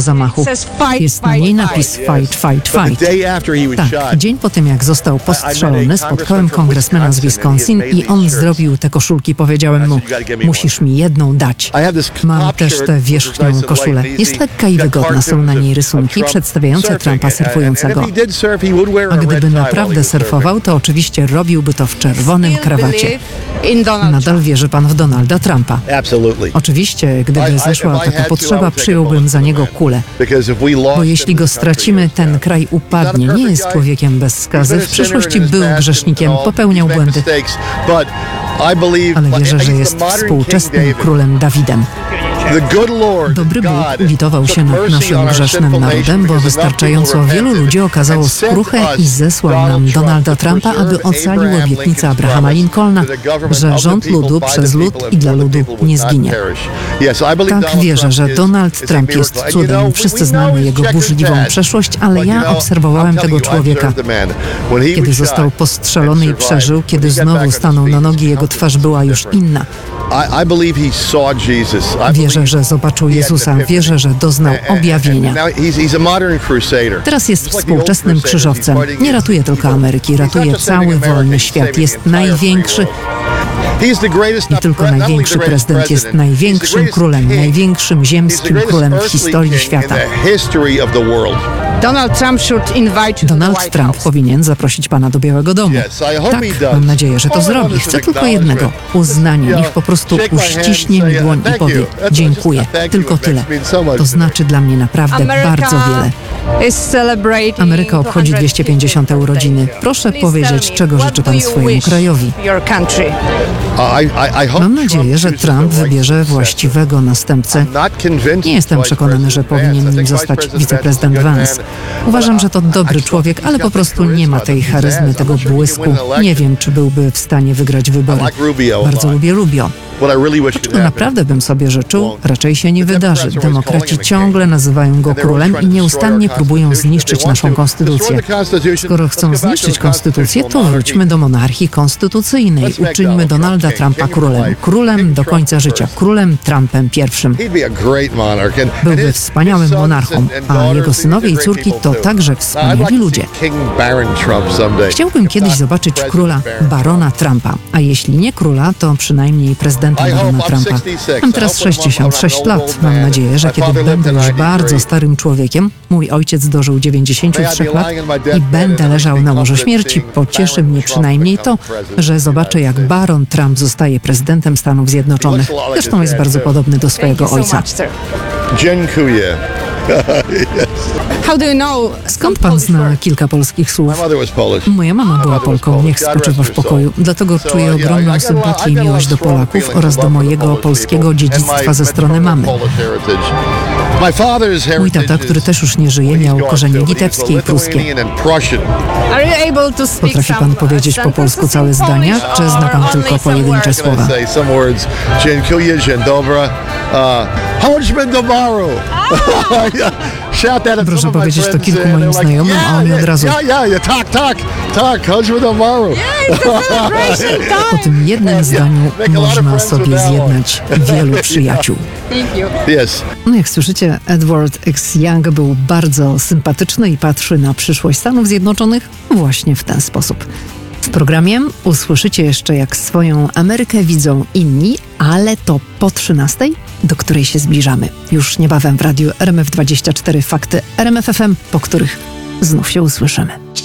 zamachu. Jest na niej napis fight, fight, fight. Tak, dzień po tym, jak został postrzelony, spotkałem kongresmena z Wisconsin i on zrobił te koszulki. Powiedziałem mu, musisz mi jedną dać. Mam też tę wierzchnią koszulę. Jest lekka i wygodna. Są na niej rysunki przedstawiające Trumpa surfującego. A gdyby naprawdę surfował, to oczywiście robiłby to w czerwonym krawacie. Nadal wierzy pan w Donalda Trumpa? Oczywiście, gdyby zeszła taka potrzeba, przyjąłbym za niego kulę. Bo jeśli go stracimy, ten kraj upadnie. Nie jest człowiekiem bez skazy. W przeszłości był grzesznikiem, popełniał błędy. Ale wierzę, że jest współczesnym królem Dawidem. Dobry Bóg ulitował się nad naszym grzesznym narodem, bo wystarczająco wielu ludzi okazało skruchę i zesłał nam Donalda Trumpa, aby ocalił obietnicę Abrahama Lincolna, że rząd ludu przez lud i dla ludu nie zginie. Tak, wierzę, że Donald Trump jest cudem. Wszyscy znamy jego burzliwą przeszłość, ale ja obserwowałem tego człowieka. Kiedy został postrzelony i przeżył, kiedy znowu stanął na nogi, jego twarz była już inna. Wierzę, że zobaczył Jezusa. Wierzę, że doznał objawienia. Teraz jest współczesnym krzyżowcem. Nie ratuje tylko Ameryki, ratuje cały wolny świat. Jest największy. I tylko największy prezydent jest największym królem, największym ziemskim królem w historii świata. Donald Trump powinien zaprosić pana do Białego Domu. Tak, mam nadzieję, że to zrobi. Chcę tylko jednego. Uznania. Niech po prostu uściśnie mi dłoń i powie dziękuję. Tylko tyle. To znaczy dla mnie naprawdę bardzo wiele. Ameryka obchodzi 250. urodziny. Proszę powiedzieć, czego życzy pan swojemu krajowi. Mam nadzieję, że Trump wybierze właściwego następcę. Nie jestem przekonany, że powinien nim zostać wiceprezydent Vance. Uważam, że to dobry człowiek, ale po prostu nie ma tej charyzmy, tego błysku. Nie wiem, czy byłby w stanie wygrać wybory. Bardzo lubię Rubio. To, czego naprawdę bym sobie życzył, raczej się nie wydarzy. Demokraci ciągle nazywają go królem i nieustannie próbują zniszczyć naszą konstytucję. Skoro chcą zniszczyć konstytucję, to wróćmy do monarchii konstytucyjnej. Uczyńmy Donalda Trumpa królem. Królem do końca życia. Królem Trumpem I. Byłby wspaniałym monarchą, a jego synowie i córki to także wspaniali ludzie. Chciałbym kiedyś zobaczyć króla barona Trumpa, a jeśli nie króla, to przynajmniej prezydenta barona Trumpa. Mam teraz 66 lat. Mam nadzieję, że kiedy będę już bardzo starym człowiekiem, mój ojciec dożył 93 lat i będę leżał na łożu śmierci, pocieszy mnie przynajmniej to, że zobaczę, jak baron Trump zostaje prezydentem Stanów Zjednoczonych. Zresztą jest bardzo podobny do swojego ojca. Dziękuję. Skąd pan zna kilka polskich słów? Moja mama była Polką, niech spoczywa w pokoju. Dlatego czuję ogromną sympatię i miłość do Polaków oraz do mojego polskiego dziedzictwa ze strony mamy. Mój tata, który też już nie żyje, miał korzenie litewskie i pruskie. Potrafi pan powiedzieć po polsku całe zdania, czy zna pan tylko pojedyncze słowa? Proszę powiedzieć to kilku moim znajomym, a oni od razu. Po tym jednym zdaniu można sobie zjednać wielu przyjaciół. No jak słyszycie, Edward X. Young był bardzo sympatyczny i patrzy na przyszłość Stanów Zjednoczonych właśnie w ten sposób. W programie usłyszycie jeszcze, jak swoją Amerykę widzą inni, ale to po 13:00, do której się zbliżamy. Już niebawem w radiu RMF24 Fakty RMF FM, po których znów się usłyszymy.